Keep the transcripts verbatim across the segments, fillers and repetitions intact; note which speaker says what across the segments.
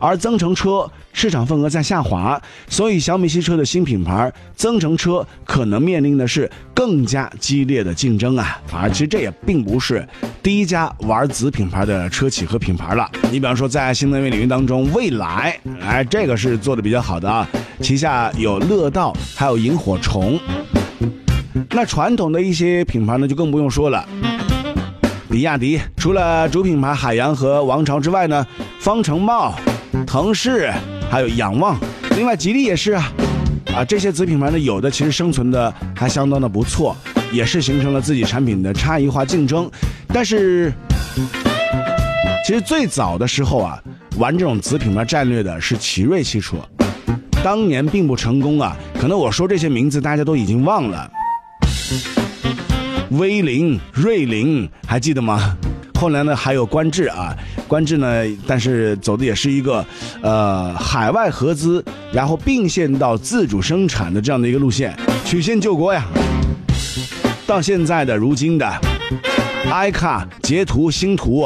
Speaker 1: 而增程车市场份额在下滑，所以小米汽车的新品牌增程车可能面临的是更加激烈的竞争啊。而其实这也并不是第一家玩子品牌的车企和品牌了。你比方说在新能源领域当中，蔚来，哎，这个是做的比较好的啊，旗下有乐道，还有萤火虫。那传统的一些品牌呢，就更不用说了。比亚迪除了主品牌海洋和王朝之外呢，方程茂、腾势还有仰望，另外吉利也是啊，啊这些子品牌呢，有的其实生存的还相当的不错，也是形成了自己产品的差异化竞争。但是其实最早的时候啊，玩这种子品牌战略的是奇瑞汽车，当年并不成功啊，可能我说这些名字大家都已经忘了。威凌、瑞凌还记得吗？后来呢还有观致啊，观致呢，但是走的也是一个呃海外合资，然后并线到自主生产的这样的一个路线，曲线救国呀。到现在的如今的 i 卡、捷途、星途，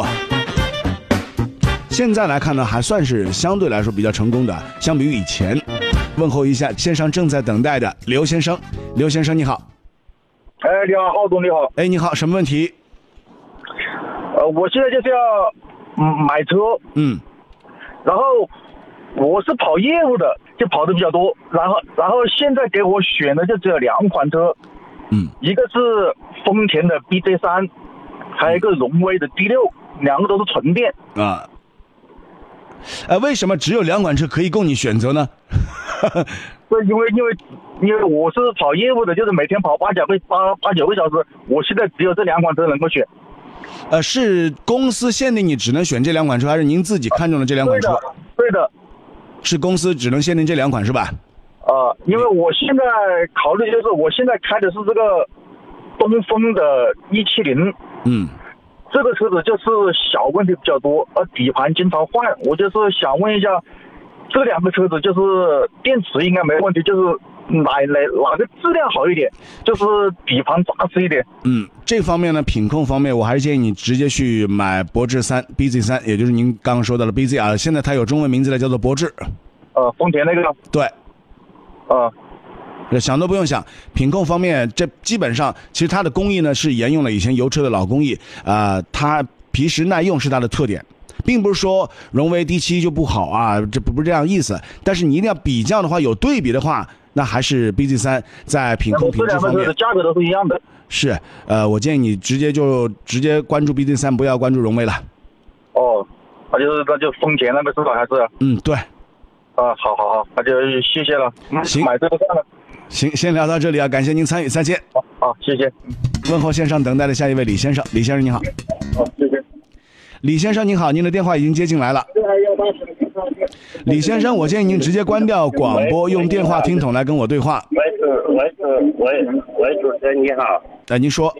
Speaker 1: 现在来看呢，还算是相对来说比较成功的，相比于以前。问候一下线上正在等待的刘先生，刘先生你好。
Speaker 2: 哎，你好，浩总，你好。
Speaker 1: 哎，你好，什么问题？
Speaker 2: 呃，我现在就是要嗯买车，
Speaker 1: 嗯，
Speaker 2: 然后我是跑业务的，就跑的比较多，然后然后现在给我选的就只有两款车，
Speaker 1: 嗯，
Speaker 2: 一个是丰田的 B Z 三，还有一个荣威的 D 六，两个都是纯电
Speaker 1: 啊。呃，为什么只有两款车可以供你选择呢？
Speaker 2: 对，因为因为因为我是跑业务的，就是每天跑八九个八八九个小时，我现在只有这两款车能够选。
Speaker 1: 呃，是公司限定你只能选这两款车，还是您自己看中了这两款车？
Speaker 2: 对的，对的。
Speaker 1: 是公司只能限定这两款是吧？
Speaker 2: 呃，因为我现在考虑就是，我现在开的是这个东风的一七零，
Speaker 1: 嗯，
Speaker 2: 这个车子就是小问题比较多，而底盘经常换，我就是想问一下。这两个车子就是电池应该没问题，就是哪哪哪个质量好一点，就是底盘扎实一点。
Speaker 1: 嗯，这方面呢，品控方面，我还是建议你直接去买博致三 B Z 三，也就是您刚刚说到的 B Z 啊，现在它有中文名字了，叫做博致。
Speaker 2: 呃，丰田那个。
Speaker 1: 对。
Speaker 2: 呃，
Speaker 1: 想都不用想，品控方面，这基本上其实它的工艺呢是沿用了以前油车的老工艺，啊、呃，它皮实耐用是它的特点。并不是说荣威 D 七 就不好啊，这不是这样意思。但是你一定要比较的话，有对比的话，那还是 B Z 三在品控品质方面，
Speaker 2: 价格都是一样的。
Speaker 1: 是，呃，我建议你直接就直接关注 B Z 三，不要关注荣威了。
Speaker 2: 哦，那就是那就丰田那个是吧？还是？
Speaker 1: 嗯，对。
Speaker 2: 啊，好好好，那就谢谢了。
Speaker 1: 行，
Speaker 2: 买这个算了。
Speaker 1: 行，先聊到这里啊，感谢您参与，再见。
Speaker 2: 好，好，谢谢。
Speaker 1: 问候线上等待的下一位李先生，李先生你好。
Speaker 2: 好，谢谢。
Speaker 1: 李先生您好，您的电话已经接进来了。李先生，我建议您直接关掉广播，用电话听筒来跟我对话。
Speaker 3: 喂，喂，喂，喂，主持人你好。
Speaker 1: 哎，您说。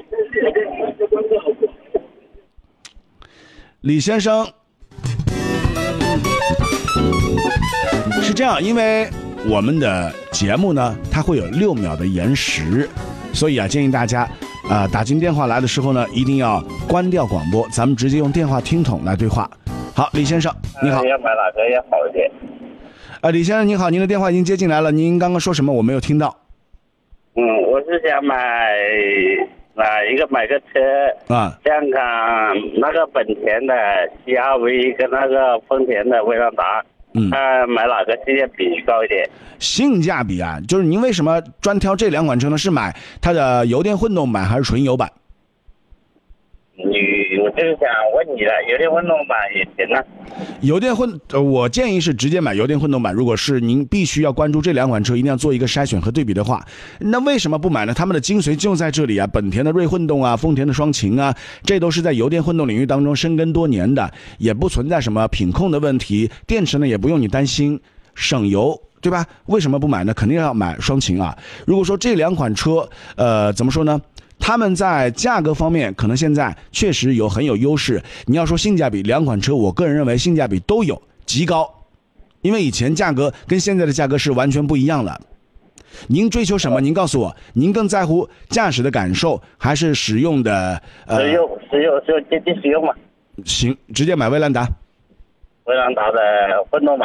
Speaker 1: 李先生，是这样，因为我们的节目呢，它会有六秒的延时，所以啊，建议大家。啊、呃，打进电话来的时候呢，一定要关掉广播，咱们直接用电话听筒来对话。好，李先生，你好。
Speaker 3: 呃、要买哪个也好一点。
Speaker 1: 呃，李先生您好，您的电话已经接进来了，您刚刚说什么？我没有听到。
Speaker 3: 嗯，我是想买啊一个买个车啊，香港那个本田的 C R V 跟那个丰田的威朗达。嗯，呃，买哪个性价比高一点？
Speaker 1: 性价比啊，就是您为什么专挑这两款车呢？是买它的油电混动版还是纯油版？
Speaker 3: 你，我就是想问你了，油电混动版也行啊。
Speaker 1: 油电混，呃，我建议是直接买油电混动版。如果是您必须要关注这两款车，一定要做一个筛选和对比的话，那为什么不买呢？他们的精髓就在这里啊！本田的锐混动啊，丰田的双擎啊，这都是在油电混动领域当中深耕多年的，也不存在什么品控的问题，电池呢也不用你担心，省油。对吧？为什么不买呢？肯定要买双擎啊！如果说这两款车，呃，怎么说呢？他们在价格方面可能现在确实有很有优势。你要说性价比，两款车我个人认为性价比都有极高，因为以前价格跟现在的价格是完全不一样的。您追求什么？您告诉我，您更在乎驾驶的感受还是使用的？
Speaker 3: 呃，实用，实用，就接近实用嘛。
Speaker 1: 行，直接买威兰达。
Speaker 3: 威朗达的混动版。